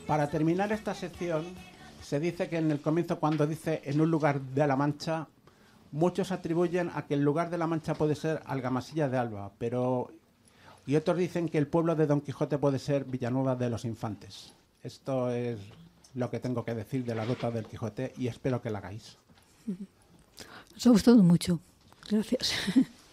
Para terminar esta sección, se dice que en el comienzo, cuando dice en un lugar de la Mancha, muchos atribuyen a que el lugar de la Mancha puede ser Argamasilla de Alba, y otros dicen que el pueblo de Don Quijote puede ser Villanueva de los Infantes. Esto es lo que tengo que decir de la ruta del Quijote y espero que la hagáis. Nos ha gustado mucho. Gracias.